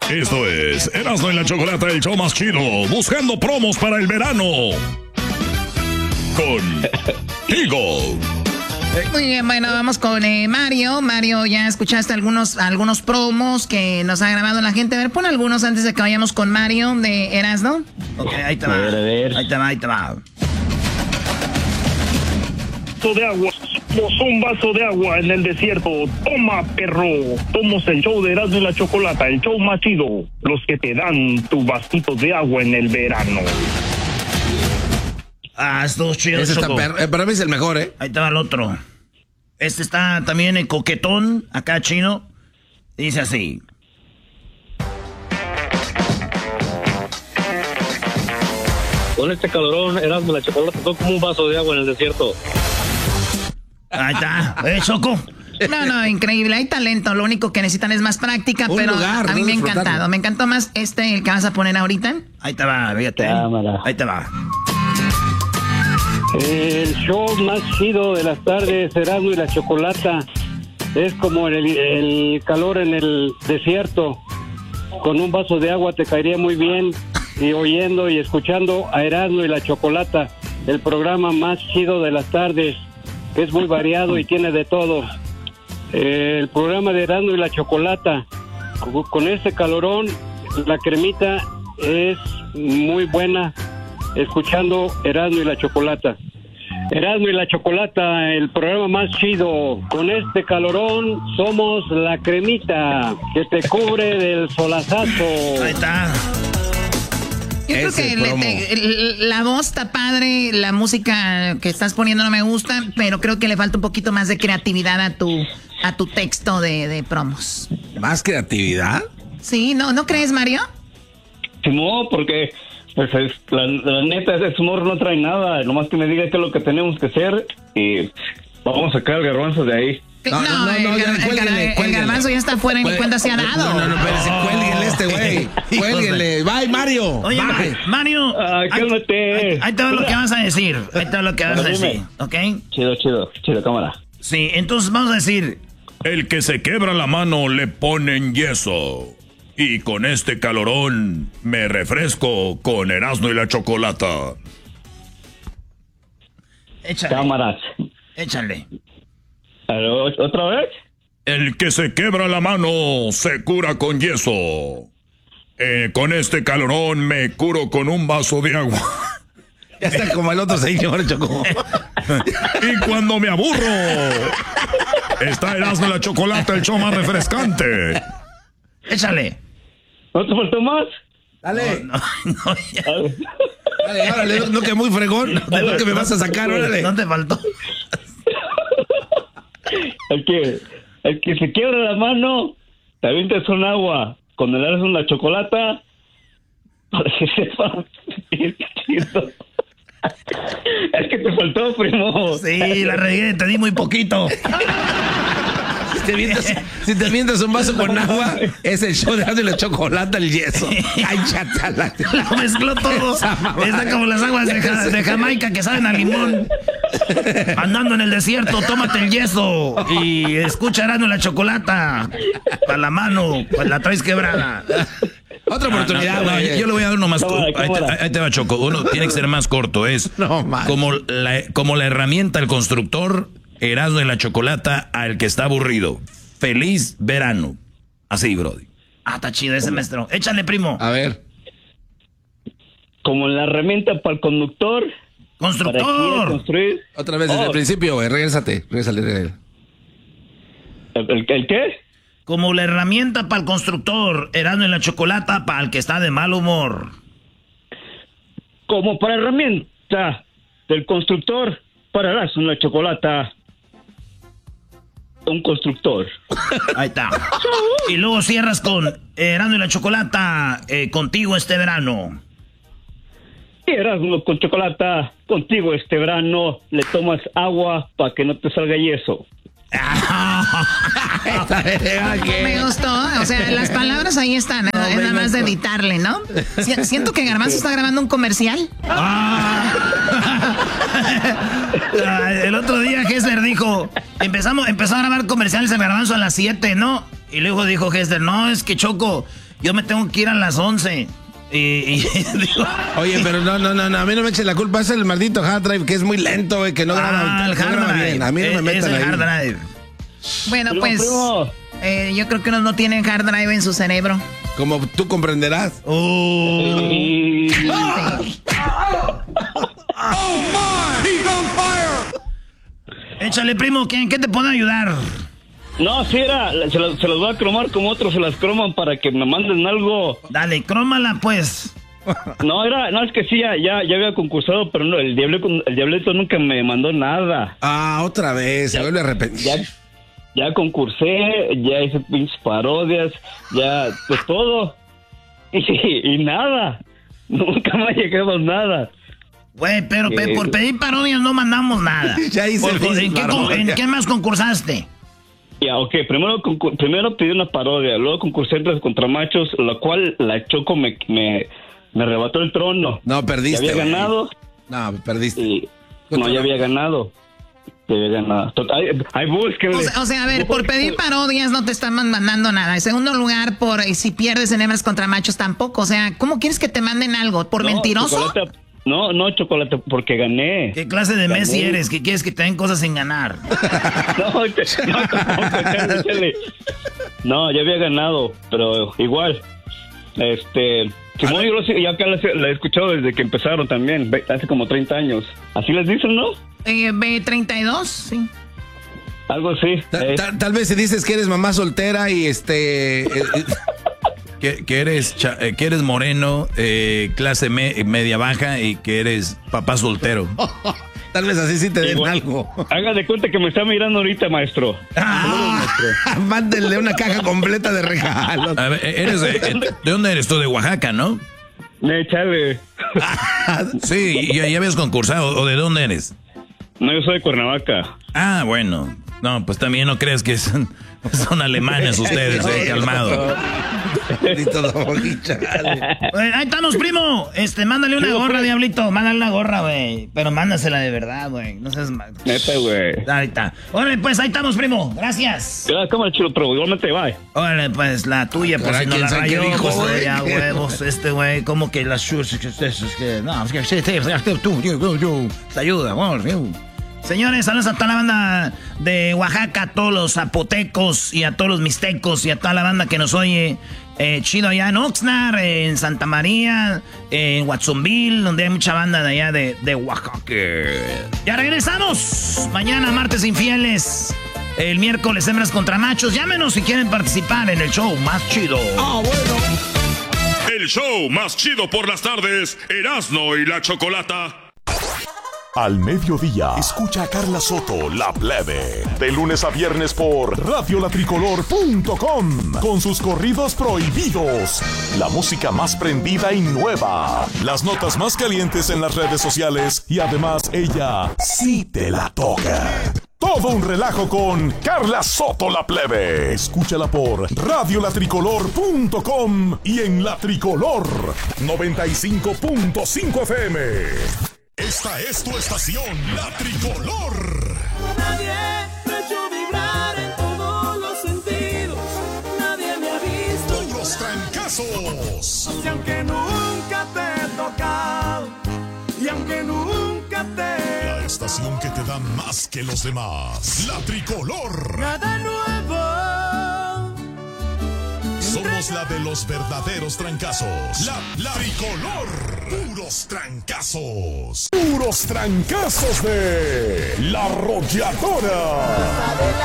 Esto es Erasmo y la Chocolata, el show más chido, buscando promos para el verano. Con Eagle. Muy bien, bueno, vamos con Mario. Mario, ya escuchaste algunos promos que nos ha grabado la gente. A ver, pon algunos antes de que vayamos con Mario de Erasmo. Ok, ahí te va. A ver. Ahí te va. De agua, un vaso de agua en el desierto. Toma, perro. Somos el show de Erasmo y la Chocolata, el show más chido. Los que te dan tu vasito de agua en el verano. Estuvo chido. Ese está para mí es el mejor, ¿eh? Ahí te va el otro. Este está también en coquetón, acá chino. Dice así. Con este calorón, Erasmo y la Chocolata son como un vaso de agua en el desierto. Ahí está. Choco. No, increíble. Hay talento. Lo único que necesitan es más práctica, pero a mí me ha encantado. Me encantó más el que vas a poner ahorita. Ahí te va, fíjate. Cámara. Ahí te va. El show más chido de las tardes, Erasmo y la Chocolata, es como el calor en el desierto. Con un vaso de agua te caería muy bien, y oyendo y escuchando a Erasmo y la Chocolata, el programa más chido de las tardes, que es muy variado y tiene de todo. El programa de Erasmo y la Chocolata, con este calorón, la cremita es muy buena, escuchando Erasmo y la Chocolata. Erasmo y la Chocolata, el programa más chido. Con este calorón somos la cremita que te cubre del solazazo. Ahí está. Yo creo que la voz está padre, la música que estás poniendo no me gusta, pero creo que le falta un poquito más de creatividad a tu texto de promos. ¿Más creatividad? Sí, ¿no crees, Mario? No, porque pues la neta, ese humor no trae nada, nomás que me diga qué es lo que tenemos que hacer y vamos a sacar el garbanzo de ahí. El garbanzo ya está fuera y ni cuenta se ha dado. No, espérese, cuélguenle güey. Cuélguenle. Bye, Mario. Oye, bye. Mario. Cálmate. Ahí te va lo que vas a decir. ¿Ok? Chido, cámara. Sí, entonces vamos a decir. El que se quebra la mano le ponen yeso. Y con este calorón me refresco con Erasmo y la Chocolata. Échale. Cámaras. Échale. ¿Otra vez? El que se quebra la mano se cura con yeso. Con este calorón me curo con un vaso de agua. Ya está como el otro señor, Choco. Y cuando me aburro, está Erasmo y la Chocolata, el show más refrescante. Échale. ¿No te faltó más? Dale. No, ya. Dale, órale, no que muy fregón. No que me vas a sacar, órale. No te faltó. El que se quiebra la mano, te avientas un agua con el Erasmo y la Chocolata para que sepa. Es que te faltó, primo. Sí, la regué, te di muy poquito. Si te mientas un vaso con agua, es el show de Erasmo y la Chocolata, el yeso. Ay, chatala. Lo mezcló todo. Está como las aguas de Jamaica que saben a limón. Andando en el desierto, tómate el yeso y escucha Erasmo y la Chocolata. Para la mano, pues la traes quebrada. Otra oportunidad, güey. Yo le voy a dar uno más corto. Ahí te va, Choco. Uno tiene que ser más corto. Es como la herramienta al constructor, Erasmo y la Chocolata al que está aburrido. Feliz verano. Así, brody. Está chido ese maestro. Échale, primo. A ver. Como la herramienta para el conductor. ¡Constructor! Construir. Otra vez desde el principio, güey. Regrésale. ¿El qué? Como la herramienta para el constructor, Erasmo y la Chocolata para el que está de mal humor. Como para herramienta del constructor, para Erasmo y la Chocolata, un constructor. Ahí está. Y luego cierras con Erasmo y la Chocolata, contigo este verano. Y Erasmo con Chocolata, contigo este verano, le tomas agua para que no te salga yeso. Me gustó, o sea, las palabras ahí están, es nada más de editarle, ¿no? Siento que Garbanzo está grabando un comercial. El otro día Hester dijo, empezó a grabar comerciales en Garbanzo a las 7, ¿no? Y luego dijo Hester, no, es que Choco, yo me tengo que ir a las 11. Digo, oye, pero no, a mí no me echen la culpa, es el maldito hard drive que es muy lento, güey, que no graba, el hard drive. Bien. A mí no me metan ahí. Hard drive. Bueno, pues yo creo que unos no tienen hard drive en su cerebro. Como tú comprenderás. Échale, primo, ¿qué te puede ayudar? No, sí, se los voy a cromar como otros se las croman para que me manden algo. Dale, crómala, pues. No, es que sí, ya había concursado, pero no, el diablito nunca me mandó nada. Ah, otra vez, se vuelve a repetir. Ya concursé, ya hice pinches parodias, ya, pues todo. Y nada, nunca me ha llegado nada. Güey, pero por pedir parodias no mandamos nada. Ya hice ¿En qué más concursaste? Ya, ok, primero pedí una parodia, luego concursé entre contra machos, la cual la Choco me arrebató el trono. No, perdiste. Ya había ganado. No, perdiste. Ya había ganado. Hay búsquenle. O sea, a ver, por pedir parodias no te están mandando nada. En segundo lugar, si pierdes en hembras contra machos tampoco. O sea, ¿cómo quieres que te manden algo? ¿Por mentiroso? No, Chocolate, porque gané. ¿Qué clase de Messi eres? ¿Que quieres que te den cosas sin ganar? No, ya había ganado, pero igual. Simón, yo ya acá la he escuchado desde que empezaron también, hace como 30 años. Así les dicen, ¿no? 32, sí. Algo así. Tal vez si dices que eres mamá soltera y que eres moreno, clase media baja y que eres papá soltero. Tal vez así sí te den algo. Haga de cuenta que me está mirando ahorita, maestro. Mándenle una caja completa de regalos. A ver, ¿de dónde eres tú? De Oaxaca, ¿no? Chale. Sí, ya habías concursado. ¿O de dónde eres? No, yo soy de Cuernavaca. Ah, bueno. No, pues también no creas que son alemanes ustedes, calmado. Ahí estamos, primo. Mándale una gorra, diablito. Mándale una gorra, güey. Pero mándasela de verdad, güey. No seas mal. Neta, güey. Ahí está. Órale, pues, ahí estamos, primo. Gracias. Cámara, chulo, pero igualmente, bye. Órale, pues, la tuya, por si no la rayó. Pues, ya, huevos, güey. Como que las shorts. No, es que tú, te ayuda, amor. Señores, saludos a toda la banda de Oaxaca, a todos los zapotecos y a todos los mixtecos y a toda la banda que nos oye chido allá en Oxnard, en Santa María, en Watsonville, donde hay mucha banda de allá de Oaxaca. Ya regresamos. Mañana, martes infieles. El miércoles, hembras contra machos. Llámenos si quieren participar en el show más chido. Ah, bueno. El show más chido por las tardes, Erasmo y la Chocolata. Al mediodía, escucha a Carla Soto, La Plebe. De lunes a viernes por radiolatricolor.com. Con sus corridos prohibidos. La música más prendida y nueva. Las notas más calientes en las redes sociales. Y además, ella sí te la toca. Todo un relajo con Carla Soto, La Plebe. Escúchala por radiolatricolor.com y en La Tricolor 95.5 FM. Esta es tu estación, La Tricolor. Nadie me ha hecho vibrar en todos los sentidos. Nadie me ha visto. Puros trancazos. Y aunque nunca te he tocado, y aunque nunca te... La estación que te da más que los demás. La Tricolor. Nada nuevo. Somos la de los verdaderos trancazos. La Tricolor. Puros trancazos. Puros trancazos de La Arrolladora.